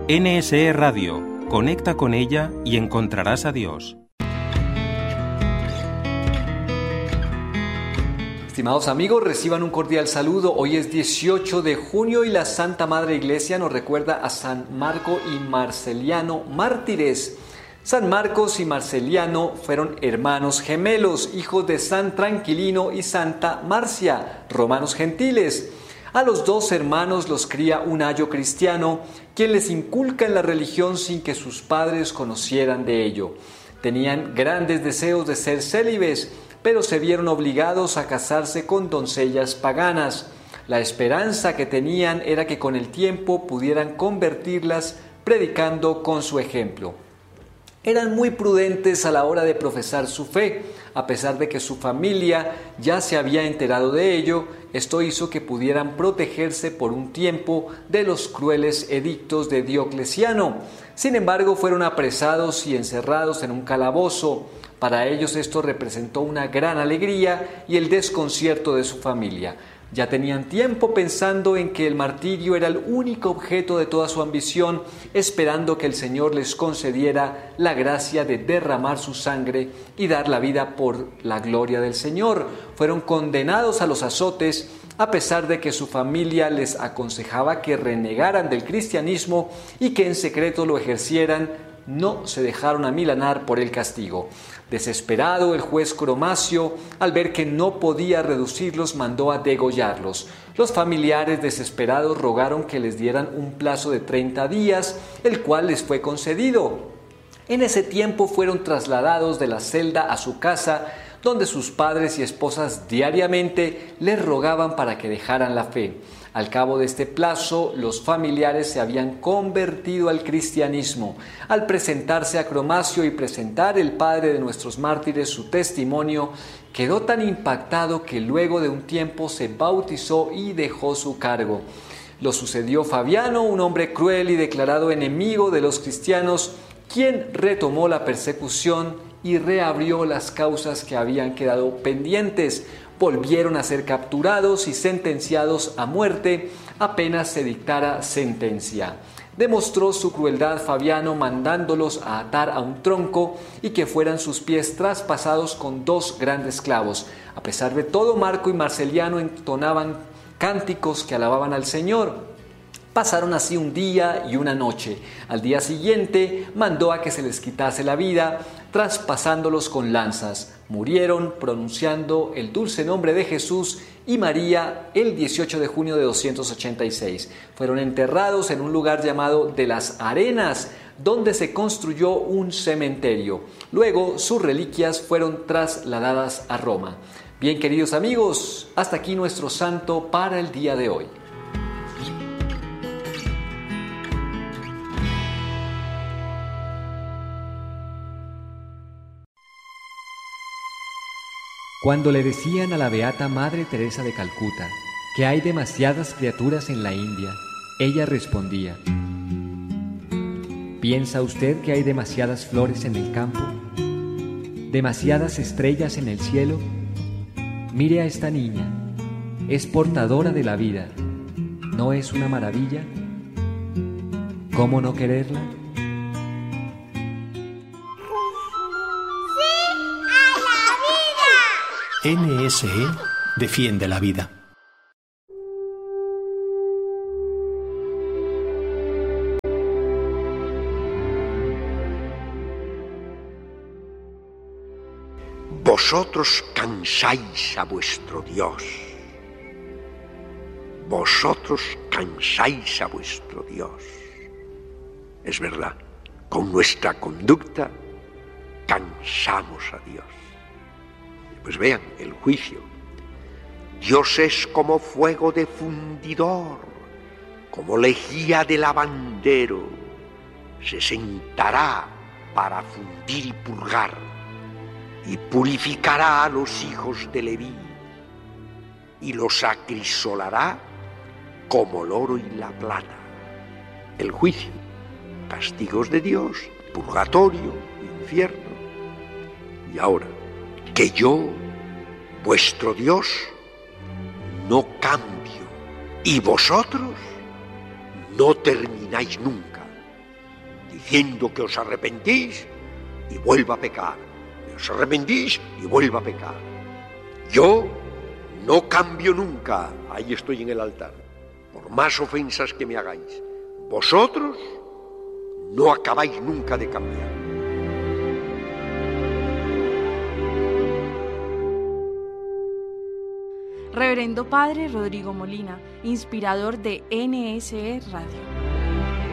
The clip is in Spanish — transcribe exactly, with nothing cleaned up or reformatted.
N S E Radio. Conecta con ella y encontrarás a Dios. Estimados amigos, reciban un cordial saludo. Hoy es dieciocho de junio y la Santa Madre Iglesia nos recuerda a San Marco y Marceliano, mártires. San Marcos y Marceliano fueron hermanos gemelos, hijos de San Tranquilino y Santa Marcia, romanos gentiles. A los dos hermanos los cría un ayo cristiano, quien les inculca en la religión sin que sus padres conocieran de ello. Tenían grandes deseos de ser célibes, pero se vieron obligados a casarse con doncellas paganas. La esperanza que tenían era que con el tiempo pudieran convertirlas predicando con su ejemplo. Eran muy prudentes a la hora de profesar su fe, a pesar de que su familia ya se había enterado de ello. Esto hizo que pudieran protegerse por un tiempo de los crueles edictos de Diocleciano. Sin embargo, fueron apresados y encerrados en un calabozo. Para ellos esto representó una gran alegría y el desconcierto de su familia. Ya tenían tiempo pensando en que el martirio era el único objeto de toda su ambición, esperando que el Señor les concediera la gracia de derramar su sangre y dar la vida por la gloria del Señor. Fueron condenados a los azotes, a pesar de que su familia les aconsejaba que renegaran del cristianismo y que en secreto lo ejercieran. No se dejaron amilanar por el castigo. Desesperado, el juez Cromacio, al ver que no podía reducirlos, mandó a degollarlos. Los familiares, desesperados, rogaron que les dieran un plazo de treinta días, el cual les fue concedido. En ese tiempo fueron trasladados de la celda a su casa, donde sus padres y esposas diariamente les rogaban para que dejaran la fe. Al cabo de este plazo, los familiares se habían convertido al cristianismo. Al presentarse a Cromacio y presentar el padre de nuestros mártires su testimonio, quedó tan impactado que luego de un tiempo se bautizó y dejó su cargo. Lo sucedió Fabiano, un hombre cruel y declarado enemigo de los cristianos, quien retomó la persecución y reabrió las causas que habían quedado pendientes. Volvieron a ser capturados y sentenciados a muerte apenas se dictara sentencia. Demostró su crueldad Fabiano mandándolos a atar a un tronco y que fueran sus pies traspasados con dos grandes clavos. A pesar de todo, Marco y Marceliano entonaban cánticos que alababan al Señor. Pasaron así un día y una noche. Al día siguiente mandó a que se les quitase la vida, traspasándolos con lanzas. Murieron pronunciando el dulce nombre de Jesús y María el dieciocho de junio de doscientos ochenta y seis. Fueron enterrados en un lugar llamado de las Arenas, donde se construyó un cementerio. Luego sus reliquias fueron trasladadas a Roma. Bien, queridos amigos, hasta aquí nuestro santo para el día de hoy. Cuando le decían a la beata Madre Teresa de Calcuta que hay demasiadas criaturas en la India, ella respondía: ¿piensa usted que hay demasiadas flores en el campo? ¿Demasiadas estrellas en el cielo? Mire a esta niña, es portadora de la vida. ¿No es una maravilla? ¿Cómo no quererla? N S E defiende la vida. Vosotros cansáis a vuestro Dios. Vosotros cansáis a vuestro Dios. Es verdad, con nuestra conducta cansamos a Dios. Pues vean, el juicio. Dios es como fuego de fundidor, como lejía de lavandero. Se sentará para fundir y purgar, y purificará a los hijos de Leví, y los acrisolará como el oro y la plata. El juicio, castigos de Dios, purgatorio, infierno. Y ahora, que yo, vuestro Dios, no cambio, y vosotros no termináis nunca. diciendo que os arrepentís y vuelva a pecar, que os arrepentís y vuelva a pecar. Yo no cambio nunca, ahí estoy en el altar, por más ofensas que me hagáis. Vosotros no acabáis nunca de cambiar. Reverendo Padre Rodrigo Molina, inspirador de N S E Radio.